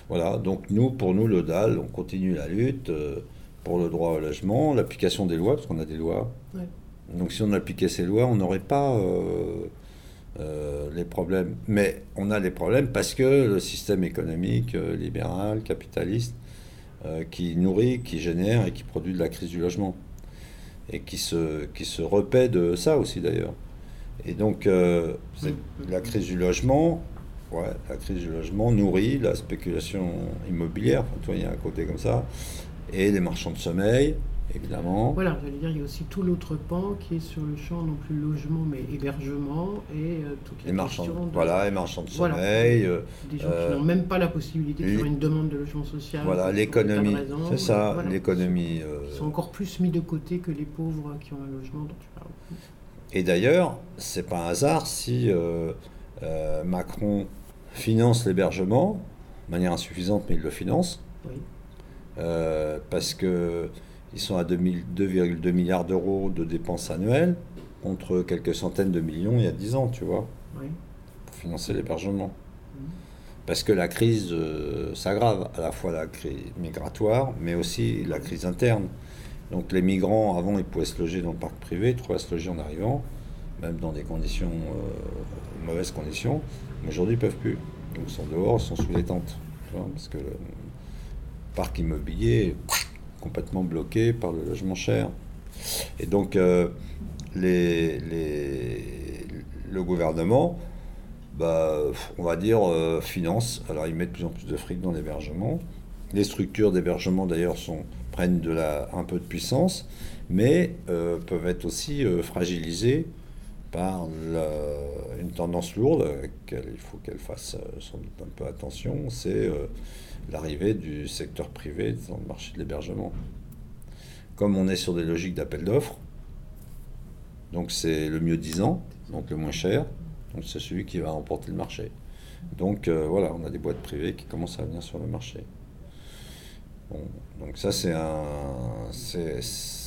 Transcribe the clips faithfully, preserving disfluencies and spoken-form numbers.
Voilà, donc nous, pour nous, le D A L, on continue la lutte euh, pour le droit au logement, l'application des lois, parce qu'on a des lois. Ouais. Donc si on appliquait ces lois, on n'aurait pas euh, euh, les problèmes. Mais on a les problèmes parce que le système économique euh, libéral, capitaliste, euh, qui nourrit, qui génère et qui produit de la crise du logement. Et qui se, qui se repaît de ça aussi d'ailleurs. Et donc euh, c'est- la crise du logement, ouais, la crise du logement nourrit la spéculation immobilière, enfin, toi, il y a un côté comme ça, et les marchands de sommeil, évidemment. Voilà, j'allais dire, il y a aussi tout l'autre pan qui est sur le champ, non plus logement, mais hébergement et euh, toute Les la marchands, question de... voilà, les marchands de Voilà. sommeil, euh, Des gens euh, qui n'ont même pas la possibilité de les- faire une demande de logement social. voilà, pour des tas de l'économie, raisons, c'est ça, et voilà. l'économie. euh, Ils sont encore plus mis de côté que les pauvres qui ont un logement dont tu parles. Et d'ailleurs, c'est pas un hasard si euh, euh, Macron finance l'hébergement, de manière insuffisante, mais il le finance. Oui, Euh, parce que ils sont à deux virgule deux milliards d'euros de dépenses annuelles contre quelques centaines de millions il y a dix ans, tu vois, oui. pour financer l'hébergement. Mhm. Parce que la crise euh, s'aggrave, à la fois la crise migratoire, mais aussi la crise interne. Donc les migrants, avant, ils pouvaient se loger dans le parc privé, ils trouvaient à se loger en arrivant, même dans des conditions, euh, mauvaises conditions, mais aujourd'hui, ils ne peuvent plus. Donc ils sont dehors, ils sont sous les tentes, tu vois, parce que le parc immobilier est complètement bloqué par le logement cher. Et donc, euh, les, les, le gouvernement, bah, on va dire, euh, finance. Alors, ils mettent de plus en plus de fric dans l'hébergement. Les structures d'hébergement, d'ailleurs, sont, prennent de la, un peu de puissance, mais euh, peuvent être aussi euh, fragilisées par la, une tendance lourde à laquelle il faut qu'elle fasse euh, sans doute un peu attention, c'est euh, l'arrivée du secteur privé dans le marché de l'hébergement. Comme on est sur des logiques d'appel d'offres, donc c'est le mieux disant, donc le moins cher, donc c'est celui qui va remporter le marché. Donc euh, voilà, on a des boîtes privées qui commencent à venir sur le marché. Bon, donc ça c'est un... c'est,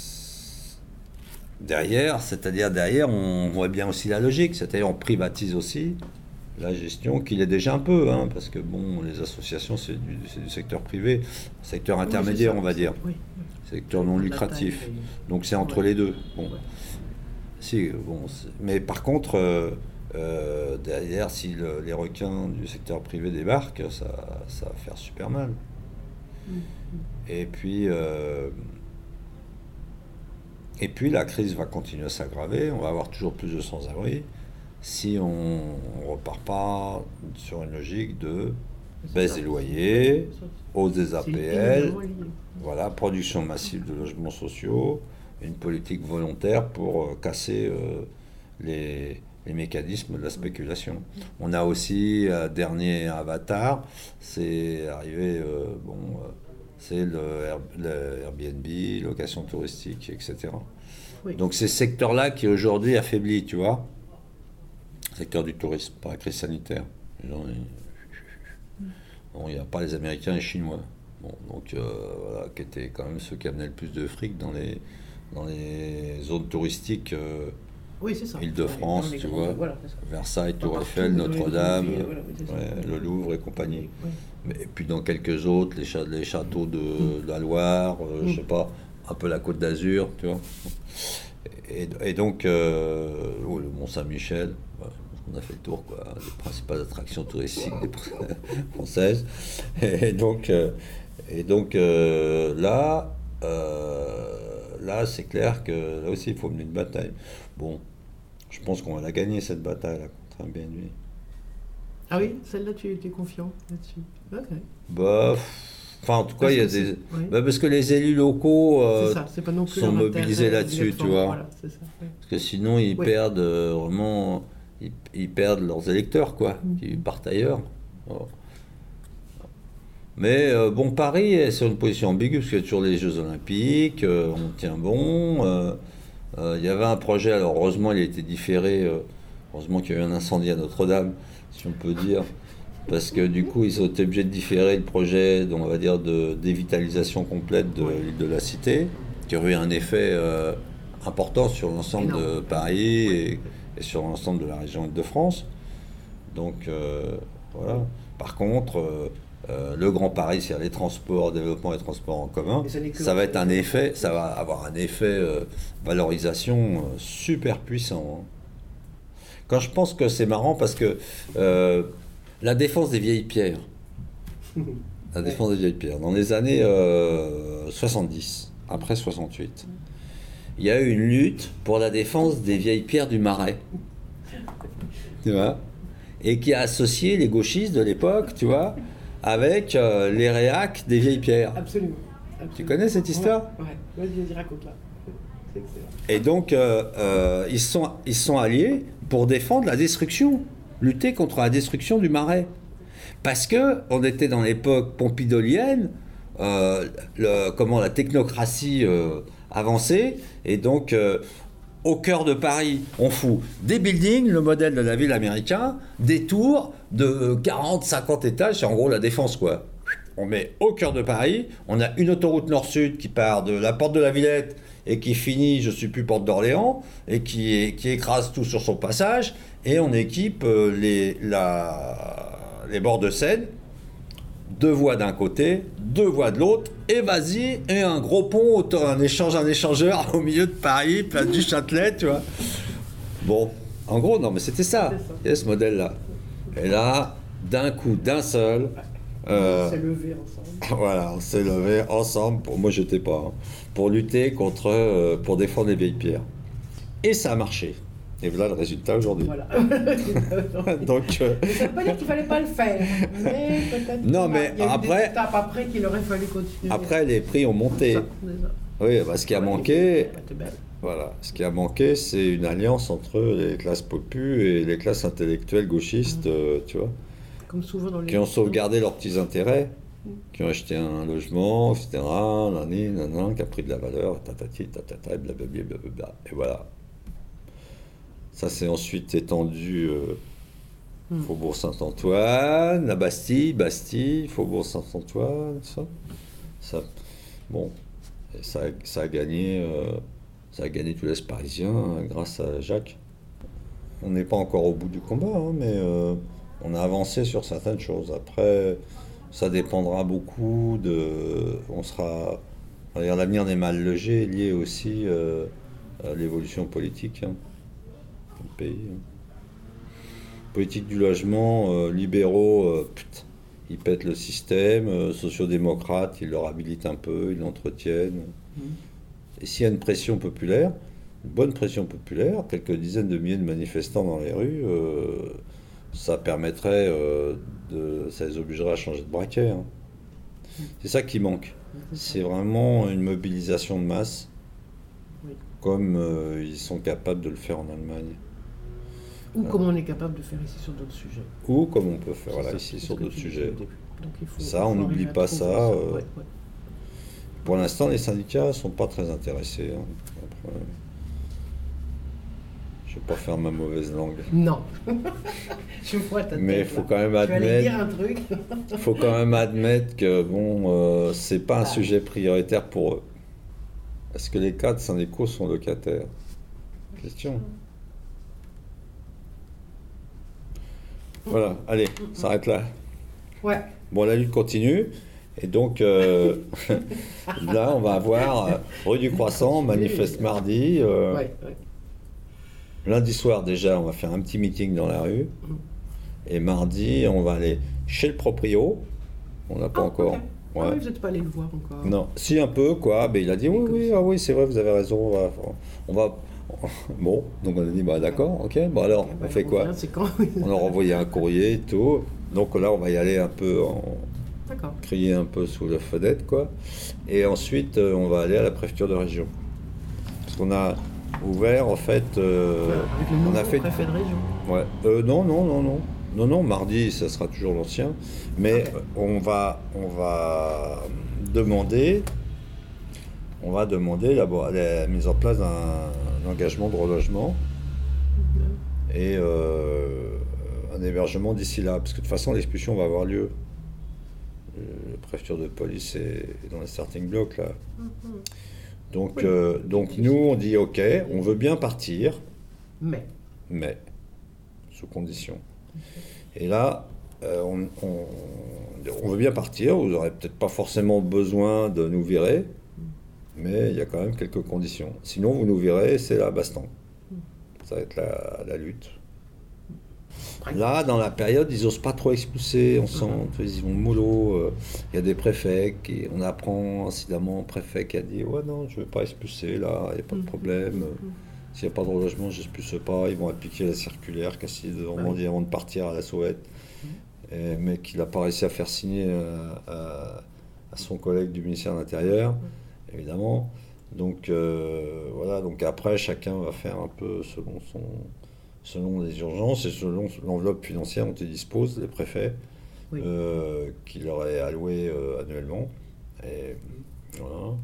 derrière, c'est-à-dire derrière, on voit bien aussi la logique, c'est-à-dire on privatise aussi la gestion, qu'il est déjà un peu, hein, parce que bon, les associations, c'est du, c'est du secteur privé, secteur intermédiaire, Oui, on va dire, oui, secteur non lucratif. Donc c'est entre ouais. les deux. Bon, Ouais. si, bon, mais par contre, euh, euh, derrière, si le, les requins du secteur privé débarquent, ça, ça va faire super mal. Mm. Et puis, euh, et puis la crise va continuer à s'aggraver, on va avoir toujours plus de sans-abri si on ne repart pas sur une logique de baisse des loyers, hausse des A P L, voilà, production massive de logements sociaux, une politique volontaire pour euh, casser euh, les, les mécanismes de la spéculation. On a aussi un dernier avatar, c'est arrivé, euh, bon, euh, c'est le, Air, le Airbnb, location touristique, et cetera. Oui. Donc c'est ce secteur-là qui est aujourd'hui affaibli, tu vois, le secteur du tourisme par la crise sanitaire. Bon, il n'y a pas les Américains et les Chinois. Bon, donc euh, voilà, qui étaient quand même ceux qui amenaient le plus de fric dans les, dans les zones touristiques, euh, oui, c'est ça. Île-de-France, tu grands, vois, voilà, Versailles, Tour partout, Eiffel, Notre-Dame, villes, voilà, oui, ouais, le Louvre et compagnie. Oui. Mais, et puis dans quelques autres, les, ch- les châteaux de, mm. de la Loire, euh, mm. je sais pas, un peu la Côte d'Azur, tu vois. Et, et donc, euh, oh, le Mont-Saint-Michel, voilà, on a fait le tour, quoi, les principales attractions touristiques françaises. Et donc, euh, et donc euh, là, euh, là, c'est clair que là aussi, il faut mener une bataille. Bon, je pense qu'on va la gagner, cette bataille là, contre Airbnb. Ah oui, celle-là, tu es confiant là-dessus. Okay. Bah, enfin, en tout cas, il y a des. Oui. Bah, parce que les élus locaux euh, c'est ça, c'est pas non plus sont mobilisés là-dessus, tu vois. Voilà, c'est ça, oui. Parce que sinon, ils oui. perdent euh, vraiment. Ils, ils perdent leurs électeurs, quoi, mmh. qui partent ailleurs. Oh. Mais euh, bon, Paris est sur une position ambiguë, parce qu'il y a toujours les Jeux Olympiques, euh, on tient bon. Il euh, euh, y avait un projet, alors heureusement, il a été différé. Euh, heureusement qu'il y a eu un incendie à Notre-Dame, si on peut dire. Parce que du coup, ils ont été obligés de différer le projet, donc, on va dire, de dévitalisation complète de l'île de la Cité, qui aurait eu un effet euh, important sur l'ensemble de Paris et, et sur l'ensemble de la région Île-de-France. Donc, euh, voilà. Par contre, euh, euh, le Grand Paris, c'est-à-dire les transports, développement des transports en commun, Mais ça n'est que- ça va être un effet, ça va avoir un effet euh, valorisation euh, super puissant. hein. Quand je pense que c'est marrant parce que euh, la défense des vieilles pierres, la défense des vieilles pierres, dans les années euh, soixante-dix, après soixante-huit, il y a eu une lutte pour la défense des vieilles pierres du Marais. Tu vois, et qui a associé les gauchistes de l'époque, tu vois, avec euh, les réacs des vieilles pierres. Absolument. Absolument. Tu connais cette histoire ? Ouais, ouais. Vas-y, vas-y, raconte-la. C'est excellent. Et donc, euh, euh, ils sont, ils sont alliés pour défendre la destruction, lutter contre la destruction du Marais. Parce que on était dans l'époque pompidolienne, euh, le, comment la technocratie euh, avançait, et donc euh, au cœur de Paris, on fout des buildings, le modèle de la ville américain, des tours de quarante, cinquante étages, c'est en gros la défense quoi. On met au cœur de Paris, on a une autoroute nord-sud qui part de la porte de la Villette et qui finit, je ne sais plus, porte d'Orléans, et qui, est, qui écrase tout sur son passage, et on équipe euh, les, la, les bords de Seine, deux voies d'un côté, deux voies de l'autre, et vas-y, et un gros pont, un échange, un échangeur au milieu de Paris, plein du Châtelet, tu vois. Bon, en gros, non, mais c'était ça, C'est ça. il y a ce modèle-là. Et là, d'un coup, d'un seul, euh, On s'est levé ensemble. voilà, on s'est levé ensemble, pour, moi j'étais pas, hein, pour lutter contre, euh, pour défendre les vieilles pierres. Et ça a marché. Et voilà le résultat aujourd'hui. Voilà. Donc, euh, Mais ça ne veut pas dire qu'il ne fallait pas le faire. Mais peut-être. Non, qu'il y a- mais il y a eu après- des étapes après qu'il aurait fallu continuer. après, les prix ont monté. Ça, c'est ça. Oui, bah, ce qui a Ouais, manqué, c'était belle. voilà, ce qui a manqué, c'est une alliance entre les classes populaires et les classes intellectuelles gauchistes, euh, tu vois, Comme souvent dans les. qui ont sauvegardé leurs petits intérêts, qui ont acheté un logement, et cetera, nani, nanan, qui a pris de la valeur, tatati, tatata, et blablabla, blablabla. Et voilà. Ça s'est ensuite étendu euh, Hmm. Faubourg Saint-Antoine, la Bastille, Bastille, Faubourg Saint-Antoine, ça. ça bon, et ça, a- ça a gagné, euh, ça a gagné tout l'Est parisien hein, grâce à Jacques. On n'est pas encore au bout du combat, hein, mais euh, on a avancé sur certaines choses. Après, ça dépendra beaucoup de. On sera. on va dire, l'avenir des mal logés est lié aussi euh, à l'évolution politique hein, du pays. hein. Politique du logement, euh, libéraux, euh, put, ils pètent le système, euh, sociodémocrates, ils le réhabilitent un peu, ils l'entretiennent. Mhm. Et s'il y a une pression populaire, une bonne pression populaire, quelques dizaines de milliers de manifestants dans les rues, euh, ça permettrait, euh, de, ça les obligerait à changer de braquet. hein. C'est ça qui manque. C'est vraiment une mobilisation de masse, Oui. comme euh, ils sont capables de le faire en Allemagne. Ou comme on est capable de faire ici sur d'autres sujets. Ou comme on peut faire voilà, C'est ça, ici c'est sur ce que d'autres tu disais sujets. au début. Donc, il faut- Ça, il faut on n'oublie arriver à pas trouver ça, euh, Ouais, ouais. Pour l'instant, les syndicats ne sont pas très intéressés. hein. Après, je ne vais pas faire ma mauvaise langue. Non. Je vois ta tête. Mais il faut là. quand même Tu allais dire admettre, un truc. faut quand même admettre que bon, euh, c'est pas un Ah. sujet prioritaire pour eux. Est-ce que les cadres syndicaux sont locataires? Question. Voilà, allez, on s'arrête là. Ouais. Bon, la lutte continue. Et donc, euh, là, on va avoir euh, rue du Croissant, manifeste mardi. euh, Ouais, ouais. Lundi soir, déjà, on va faire un petit meeting dans la rue. Et mardi, on va aller chez le proprio. On n'a pas Ah, encore. ok. Ah Ouais. oui, vous n'êtes pas allé le voir encore. Non, si un peu, quoi. Mais il a dit oui, oui, ah oui, c'est vrai, vous avez raison. On va. On va... Bon, donc on a dit, bah d'accord, ok. Bon, alors, Ok, on bah, fait quoi? verra, c'est quand On leur a envoyé un courrier et tout. Donc là, on va y aller un peu en. D'accord. crier un peu sous la fenêtre, quoi. Et ensuite, euh, on va aller à la préfecture de région. Parce qu'on a ouvert, en fait... euh, Avec le on nouveau a fait... préfet de région. Ouais. Euh, non, non, non, non. Non, non, mardi, ça sera toujours l'ancien. Mais Ok. euh, on va, on va demander... On va demander la, la mise en place d'un un engagement de relogement et euh, un hébergement d'ici là. Parce que de toute façon, l'expulsion va avoir lieu. La préfecture de police est dans les starting blocks là. Donc, Oui. euh, donc nous on dit ok, on veut bien partir, Mais. mais sous condition. Et là, euh, on, on on veut bien partir, vous n'aurez peut-être pas forcément besoin de nous virer, mais il y a quand même quelques conditions. Sinon, vous nous virez, c'est la baston. Ça va être la, la lutte. Là, dans la période, ils n'osent pas trop expulser, on sent, ils vont mollo. Il y a des préfets, qui, on apprend incidemment un préfet qui a dit « Ouais, non, je ne vais pas expulser, là, il n'y a pas de problème. S'il n'y a pas de relogement, je n'expulse pas. Ils vont appliquer la circulaire qu'a demandé avant de partir à la Sowette. » Mais qu'il n'a pas réussi à faire signer à, à, à son collègue du ministère de l'Intérieur, évidemment. Donc, euh, voilà, donc après, chacun va faire un peu selon son... selon les urgences et selon l'enveloppe financière dont ils disposent, les préfets, oui. euh, qui leur est allouée euh, annuellement. Et voilà.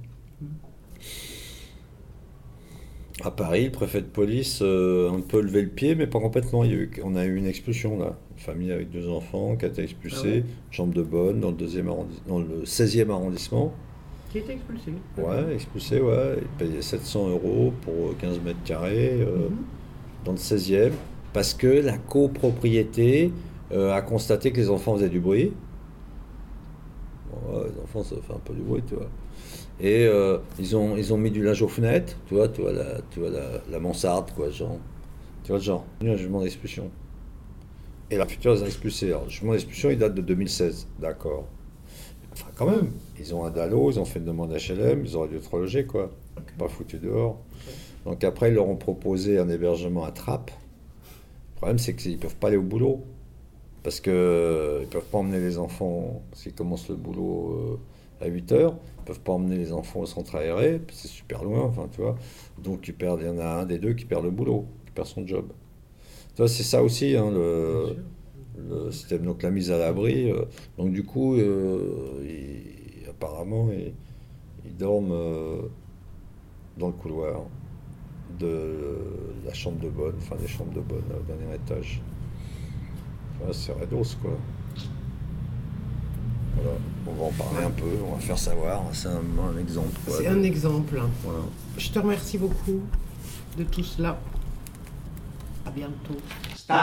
À Paris, le préfet de police euh, a un peu levé le pied, mais pas complètement. Il y a eu, on a eu une expulsion, là. Une famille avec deux enfants qui a été expulsée, ah ouais. Chambre de bonne, dans le, deuxième dans le seizième arrondissement. Qui a été expulsé. Ouais, expulsé, ouais. Il payait sept cents euros pour quinze mètres carrés. Euh, mm-hmm. Dans le seizième, parce que la copropriété euh, a constaté que les enfants faisaient du bruit. Bon, ouais, les enfants, ça fait un peu du bruit, tu vois. Et euh, ils, ont, ils ont mis du linge aux fenêtres, tu vois, tu vois, la, tu vois la, la mansarde, quoi, genre. Tu vois le genre. Il y a un jugement d'expulsion. Et la future, ils ont expulsé. Alors, le jugement d'expulsion, il date de deux mille seize, d'accord. Enfin, quand même, ils ont un D A L O, ils ont fait une demande H L M, ils auraient dû être relogés, quoi. Okay. Pas foutus dehors. Okay. Donc après, ils leur ont proposé un hébergement à Trappes. Le problème, c'est qu'ils ne peuvent pas aller au boulot. Parce qu'ils ne peuvent pas emmener les enfants, parce qu'ils commencent le boulot à huit heures. Ils ne peuvent pas emmener les enfants au centre aéré, c'est super loin, enfin, tu vois. Donc ils perdent, il y en a un des deux qui perd le boulot, qui perd son job. Tu vois, c'est ça aussi, hein, le, le système. Donc la mise à l'abri. Euh, donc du coup, euh, ils, apparemment, ils, ils dorment euh, dans le couloir de la chambre de bonne, enfin des chambres de bonne au dernier étage. Voilà, c'est Redos, quoi. Voilà, on va en parler un peu, on va faire savoir, c'est un, un exemple. C'est un exemple. Voilà. Je te remercie beaucoup de tout cela. À bientôt.